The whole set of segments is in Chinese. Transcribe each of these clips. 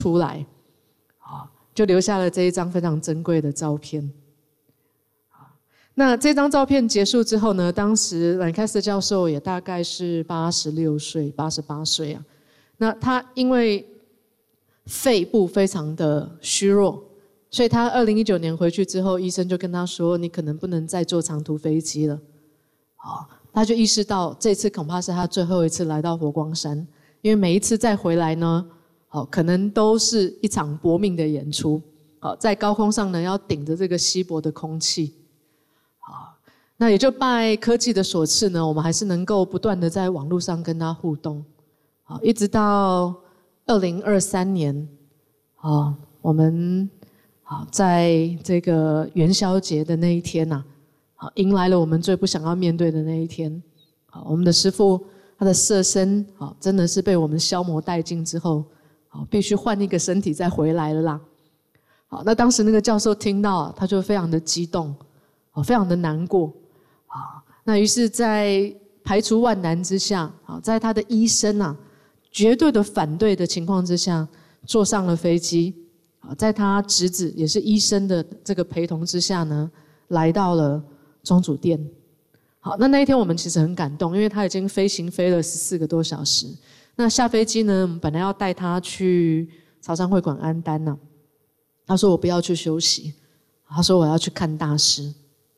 出来，就留下了这一张非常珍贵的照片。那这张照片结束之后呢，当时兰开斯教授也大概是86岁、88岁啊。那他因为肺部非常的虚弱，所以他2019年回去之后，医生就跟他说：“你可能不能再坐长途飞机了。”他就意识到这次恐怕是他最后一次来到佛光山，因为每一次再回来呢，可能都是一场搏命的演出。在高空上呢，要顶着这个稀薄的空气。那也就拜科技的所赐呢，我们还是能够不断的在网络上跟他互动。一直到2023年，我们在这个元宵节的那一天呐，迎来了我们最不想要面对的那一天。我们的师父他的色身真的是被我们消磨殆尽之后，必须换一个身体再回来了啦。那当时那个教授听到，他就非常的激动，非常的难过。那于是在排除万难之下，在他的医生绝对的反对的情况之下，坐上了飞机，在他侄子也是医生的这个陪同之下呢，来到了宗主殿。那一天我们其实很感动，因为他已经飞行飞了14个多小时。那下飞机呢，我们本来要带他去潮汕会馆安丹呢，他说我不要去休息，他说我要去看大师。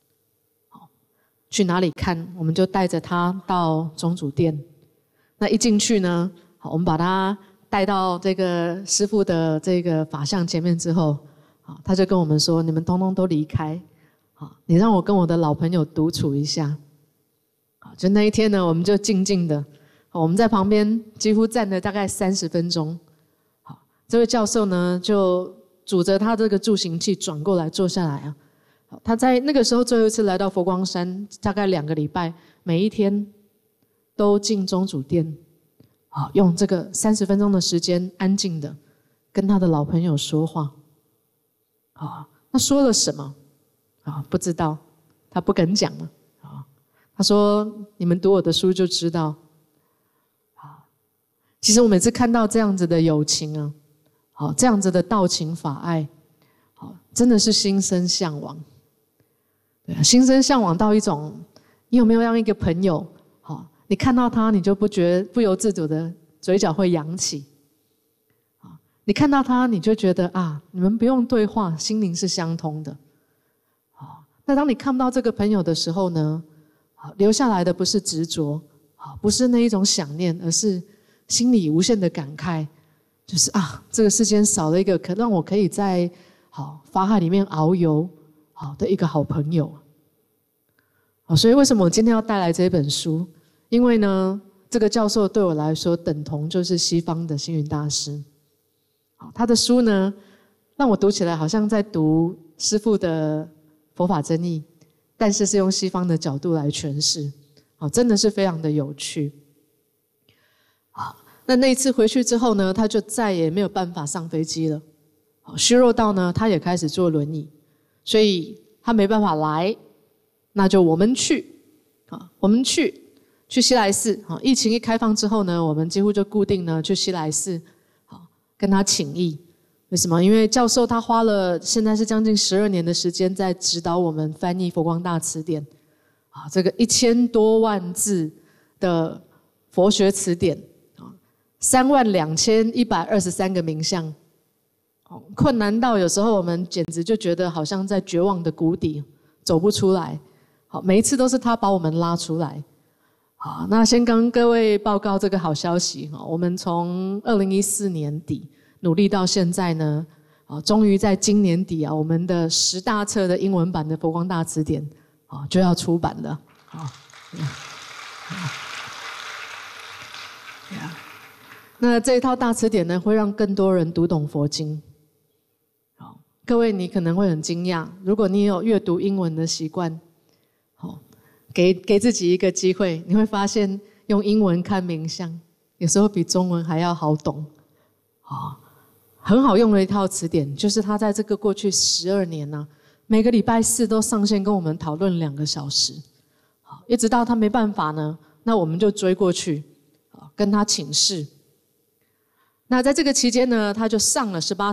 去哪里看？我们就带着他到宗主殿。那一进去呢，我们把他带到这个师父的这个法像前面之后，他就跟我们说：“你们通通都离开，你让我跟我的老朋友独处一下。”就那一天呢，我们就静静的，我们在旁边几乎站了大概30分钟。这位教授呢，就拄着他这个助行器转过来坐下来啊。他在那个时候最后一次来到佛光山，大概2个礼拜，每一天都进宗主殿，用这个30分钟的时间，安静的跟他的老朋友说话。那说了什么？不知道，他不敢讲了。他说：“你们读我的书就知道。”其实我每次看到这样子的友情啊，这样子的道情法爱，真的是心生向往。对，心生向往到一种，你有没有让一个朋友，你看到他，你就不由自主的嘴角会扬起，你看到他，你就觉得你们不用对话，心灵是相通的。那当你看不到这个朋友的时候呢，留下来的不是执着，不是那一种想念，而是心里无限的感慨，就是这个世间少了一个让我可以在法海里面遨游的一个好朋友。所以为什么我今天要带来这本书？因为呢，这个教授对我来说等同就是西方的星云大师。他的书呢，让我读起来好像在读师父的佛法真义，但是是用西方的角度来诠释，真的是非常的有趣。那一次回去之后呢，他就再也没有办法上飞机了，虚弱到呢，他也开始坐轮椅，所以他没办法来，那就我们去西来寺。疫情一开放之后呢，我们几乎就固定呢去西来寺，跟他请益。为什么？因为教授他花了现在是将近12年的时间在指导我们翻译佛光大辞典，这个1000多万字的佛学词典，32123个名相，困难到有时候我们简直就觉得好像在绝望的谷底走不出来。每一次都是他把我们拉出来。那先跟各位报告这个好消息，我们从2014年底努力到现在呢，终于在今年底我们的10大册的英文版的佛光大辞典就要出版了。那这一套大辞典呢，会让更多人读懂佛经。各位你可能会很惊讶，如果你有阅读英文的习惯，给自己一个机会，你会发现用英文看名相，有时候比中文还要好懂。很好用的一套词典，就是他在这个过去12年每个礼拜4都上线跟我们讨论2个小时，一直到他没办法呢，那我们就追过去，跟他请示。 那在这个期间呢，他就上了18